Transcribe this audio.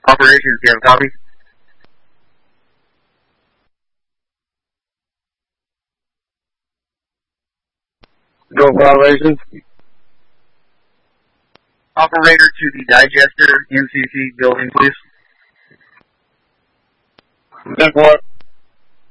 Operations, do you have a copy? Go violations. Operator to the digester, MCC building, please. Then what?